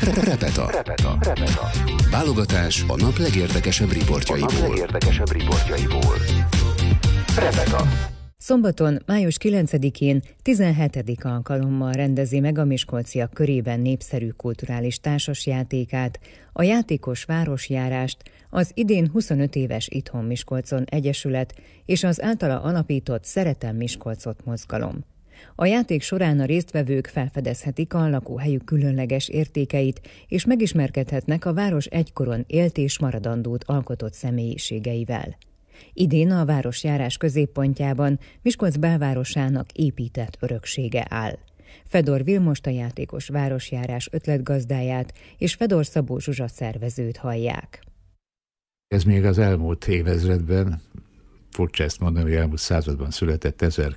Repeta. Válogatás a nap legérdekesebb riportjaiból. Repeta. Szombaton, május 9-én 17. alkalommal rendezi meg a miskolciak körében népszerű kulturális társasjátékát, a Játékos Városjárást, az idén 25 éves Itthon Miskolcon Egyesület és az általa alapított Szeretem Miskolcot mozgalom. A játék során a résztvevők felfedezhetik a lakóhelyük különleges értékeit, és megismerkedhetnek a város egykoron élt és maradandót alkotott személyiségeivel. Idén a városjárás középpontjában Miskolc belvárosának épített öröksége áll. Fedor Vilmost, a Játékos Városjárás ötletgazdáját és Fedor Szabó Zsuzsa szervezőt hallják. Ez még az elmúlt évezredben, furcsa ezt mondani, hogy elmúlt században született,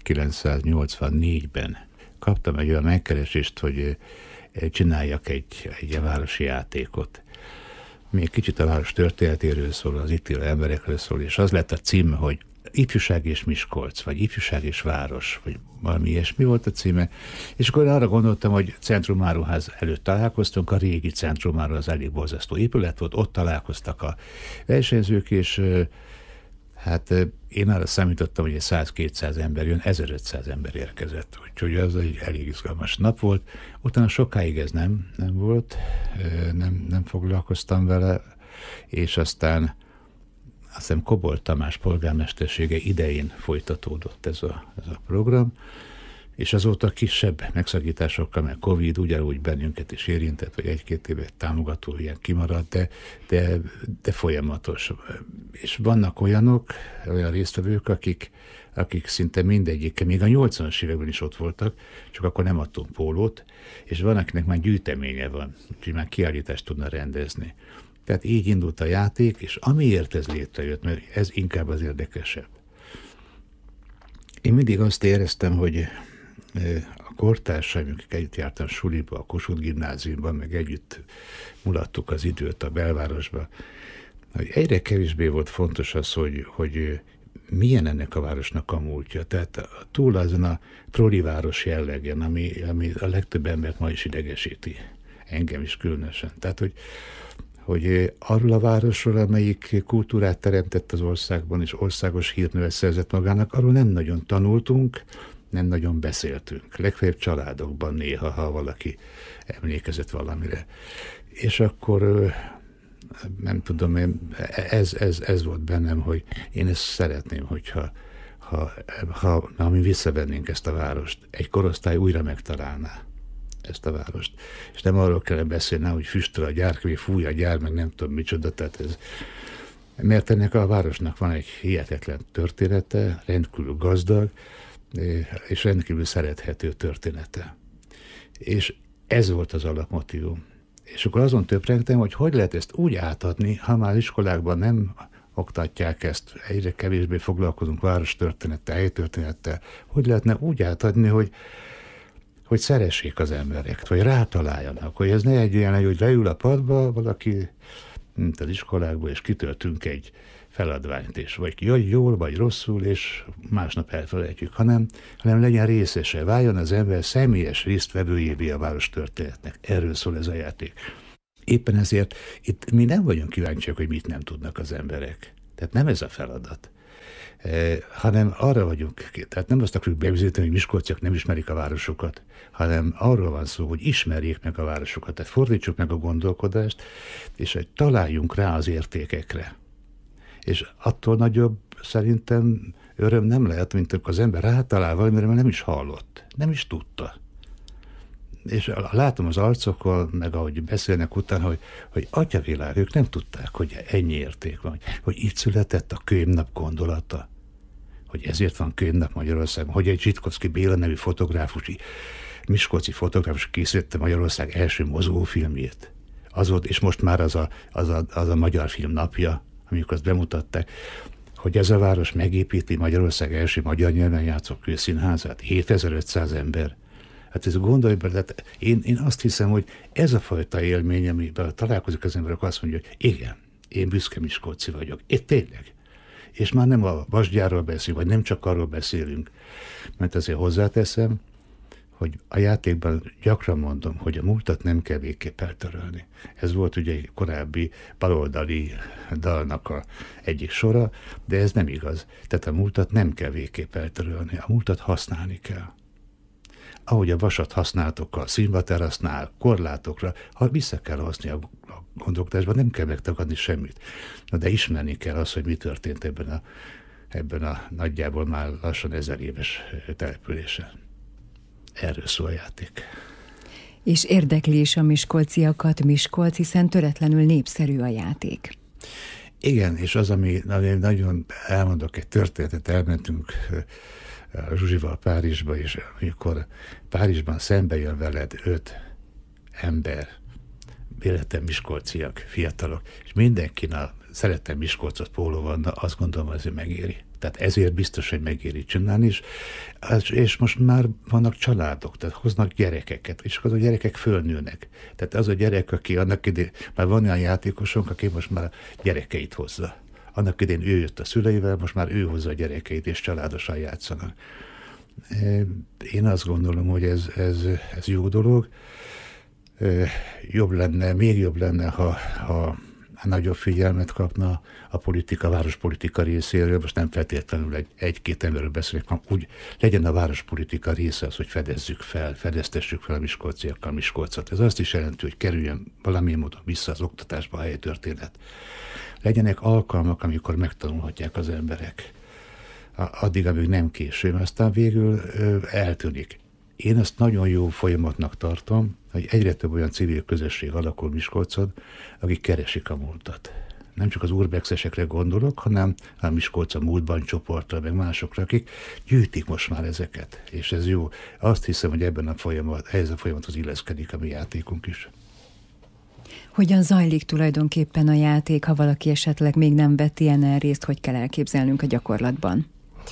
1984-ben kaptam egy olyan megkeresést, hogy csináljak egy városi játékot. Még kicsit a város történetéről szól, az itt élő emberekről szól, és az lett a cím, hogy Ifjúság és Miskolc, vagy Ifjúság és Város, vagy valami ilyesmi volt a címe. És akkor arra gondoltam, hogy Centrumáruház előtt találkoztunk, a régi Centrumáruház elég borzasztó épület volt, ott találkoztak a versenyzők, és hát én arra számítottam, hogy 100-200 ember jön, 1500 ember érkezett, úgyhogy az egy elég izgalmas nap volt. Utána sokáig ez nem volt, nem foglalkoztam vele, és aztán azt hiszem Kobol Tamás polgármestersége idején folytatódott ez a program, és azóta kisebb megszakításokkal, mert Covid ugyanúgy bennünket is érintett, vagy egy-két éve támogató ilyen kimaradt, de folyamatos. És vannak olyan résztvevők, akik szinte mindegyik, még a 80-as években is ott voltak, csak akkor nem adtunk pólót, és van, akinek már gyűjteménye van, úgyhogy már kiállítást tudna rendezni. Tehát így indult a játék, és amiért ez létrejött, mert ez inkább az érdekesebb. Én mindig azt éreztem, hogy a kortársaim, akik együtt jártam suliba, a Kossuth gimnáziumban, meg együtt mulattuk az időt a belvárosba, hogy egyre kevésbé volt fontos az, hogy milyen ennek a városnak a múltja. Tehát túl azon a trolliváros jellegen, ami a legtöbb embert ma is idegesíti. Engem is különösen. Tehát, hogy arról a városról, amelyik kultúrát teremtett az országban, és országos hírnevet szerzett magának, arról nem nagyon tanultunk, nem nagyon beszéltünk. Legfeljebb családokban néha, ha valaki emlékezett valamire. És akkor nem tudom, ez volt bennem, hogy én ezt szeretném, hogyha mi visszavennénk ezt a várost, egy korosztály újra megtalálná ezt a várost. És nem arról kell beszélni, hogy füstöl a gyár, vagy fúj a gyár, meg nem tudom micsoda, tehát ez. Mert ennek a városnak van egy hihetetlen története, rendkívül gazdag, és rendkívül szerethető története. És ez volt az alapmotívum. És akkor azon töprengtem, hogy lehet ezt úgy átadni, ha már iskolákban nem oktatják ezt, egyre kevésbé foglalkozunk várostörténettel, helytörténettel, hogy lehetne úgy átadni, hogy szeressék az emberek, vagy rátaláljanak, hogy ez ne egy olyan, hogy leül a padba valaki, mint az iskolákból, és kitöltünk egy feladványt, és vagy jól, vagy rosszul, és másnap elfelejtjük, hanem legyen részese, váljon az ember személyes résztvevőjévé a város történetnek. Erről szól ez a játék. Éppen ezért itt mi nem vagyunk kíváncsiak, hogy mit nem tudnak az emberek. Tehát nem ez a feladat. Hanem arra vagyunk, tehát nem azt akarjuk bebizonyítani, hogy miskolciak nem ismerik a városokat, hanem arról van szó, hogy ismerjék meg a városokat, tehát fordítsuk meg a gondolkodást, és hogy találjunk rá az értékekre. És attól nagyobb szerintem öröm nem lehet, mint amikor az ember rátalál valamire, mert nem is hallott, nem is tudta. És látom az arcokon, meg ahogy beszélnek utána, hogy atyavilág, ők nem tudták, hogy ennyi érték van, hogy itt született a könyvnap gondolata, hogy ezért van könyvnap Magyarországon, hogy egy Zsitkovszky Béla nevű fotográfus, miskolci fotográfus készítette Magyarország első mozgófilmjét. Az volt, és most már az a magyar film napja, amikor azt bemutatták, hogy ez a város megépíti Magyarország első magyar nyelven játszó kőszínházát, 7500 ember. Hát ez gondolj bele, én azt hiszem, hogy ez a fajta élmény, amiben találkozik az ember, akkor azt mondja, hogy igen, én büszke miskolci vagyok. Én tényleg. És már nem a vasgyárról beszélünk, vagy nem csak arról beszélünk, mert azért hozzáteszem, hogy a játékban gyakran mondom, hogy a múltat nem kell végképp eltörölni. Ez volt ugye egy korábbi baloldali dalnak egyik sora, de ez nem igaz. Tehát a múltat nem kell végképp eltörölni, a múltat használni kell. Ahogy a vasat használtok a színvaterasznál, korlátokra, ha vissza kell hozni a gondolkodásban, nem kell megtagadni semmit. De ismerni kell azt, hogy mi történt ebben a nagyjából már lassan 1000 éves településen. Erről szól a játék. És érdekli is a miskolciakat Miskolc, hiszen töretlenül népszerű a játék. Igen, és az, ami nagyon elmondok egy történetet, elmentünk Zsuzsival Párizsba, és amikor Párizsban szembe jön veled 5 ember, véletlen miskolciak, fiatalok, és mindenkinek szeretem Miskolcot pólóban, azt gondolom, azért megéri. Tehát ezért biztos, hogy megéri csinálni is. És most már vannak családok, tehát hoznak gyerekeket, és akkor a gyerekek fölnőnek. Tehát az a gyerek, aki annak idején, már van olyan játékosunk, aki most már gyerekeit hozza. Annak idején ő jött a szüleivel, most már ő hozza a gyerekeit, és családosan játszanak. Én azt gondolom, hogy ez jó dolog. Jobb lenne, még jobb lenne, ha nagyobb figyelmet kapna a politika, a várospolitika részéről, most nem feltétlenül egy-két emberről beszélek, hanem úgy legyen a várospolitika része az, hogy fedeztessük fel a miskolciakkal Miskolcot. Ez azt is jelenti, hogy kerüljön valamilyen módon vissza az oktatásba a helytörténet. Legyenek alkalmak, amikor megtanulhatják az emberek. Addig, amíg nem késő, aztán végül eltűnik. Én ezt nagyon jó folyamatnak tartom, hogy egyre több olyan civil közösség alakul Miskolcon, akik keresik a múltat. Nem csak az urbexesekre gondolok, hanem a Miskolc a múltban csoportra, meg másokra, akik gyűjtik most már ezeket. És ez jó. Azt hiszem, hogy ehhez a folyamathoz illeszkedik a mi játékunk is. Hogyan zajlik tulajdonképpen a játék, ha valaki esetleg még nem vett ilyen részt, hogy kell elképzelnünk a gyakorlatban?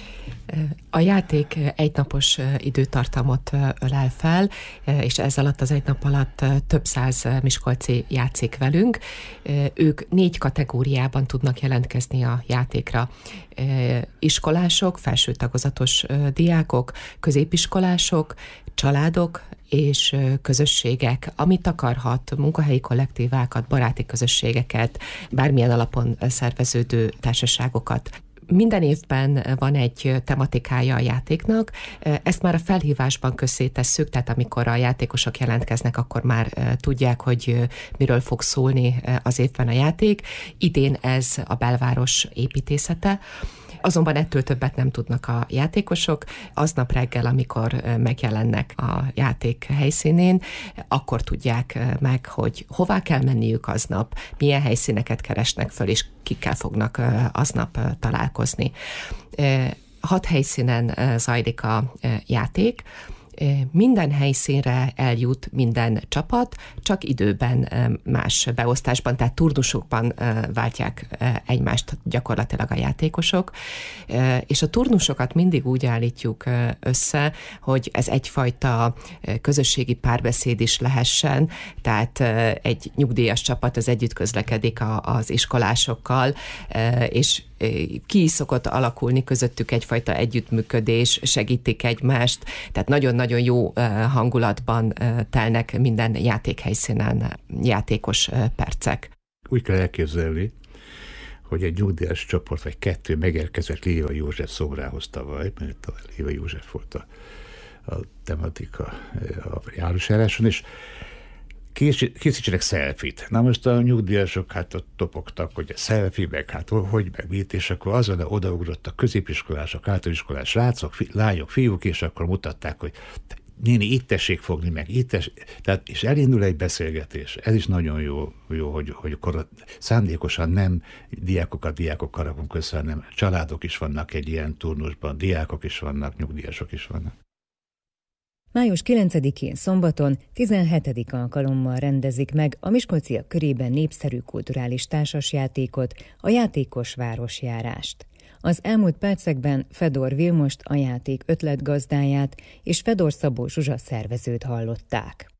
A játék egynapos időtartamot ölel fel, és ez alatt az egy nap alatt több száz miskolci játszik velünk. Ők 4 kategóriában tudnak jelentkezni a játékra. Iskolások, felső tagozatos diákok, középiskolások, családok és közösségek, amit akarhat, munkahelyi kollektívákat, baráti közösségeket, bármilyen alapon szerveződő társaságokat. Minden évben van egy tematikája a játéknak, ezt már a felhívásban közzétesszük, tehát amikor a játékosok jelentkeznek, akkor már tudják, hogy miről fog szólni az évben a játék. Idén ez a belváros építészete. Azonban ettől többet nem tudnak a játékosok. Aznap reggel, amikor megjelennek a játék helyszínén, akkor tudják meg, hogy hová kell menniük aznap, milyen helyszíneket keresnek föl, és kikkel fognak aznap találkozni. 6 helyszínen zajlik a játék. Minden helyszínre eljut minden csapat, csak időben más beosztásban, tehát turnusokban váltják egymást gyakorlatilag a játékosok, és a turnusokat mindig úgy állítjuk össze, hogy ez egyfajta közösségi párbeszéd is lehessen, tehát egy nyugdíjas csapat az együtt közlekedik az iskolásokkal, és ki is szokott alakulni közöttük egyfajta együttműködés, segítik egymást, tehát nagyon-nagyon jó hangulatban telnek minden játékhelyszínen játékos percek. Úgy kell elképzelni, hogy egy nyugdíjas csoport vagy 2 megérkezett Léva József szobrához tavaly, mert a Léva József volt a tematika a járásjáráson, és készítsenek szelfit. Na most a nyugdíjasok hát ott topogtak, hogy a szelfi, meg hát hogy meg mit, és akkor azon odaugrottak középiskolások, általánosiskolás srácok, lányok, fiúk, és akkor mutatták, hogy néni, itt tessék fogni, meg itt tessék. Tehát, és elindul egy beszélgetés. Ez is nagyon jó hogy szándékosan nem diákokkal rakunk össze, hanem családok is vannak egy ilyen turnusban, diákok is vannak, nyugdíjasok is vannak. Május 9-én szombaton 17. alkalommal rendezik meg a miskolciak körében népszerű kulturális társasjátékot, a játékos városjárást. Az elmúlt percekben Fedor Vilmost, a játék ötletgazdáját, és Fedor Szabó Zsuzsa szervezőt hallották.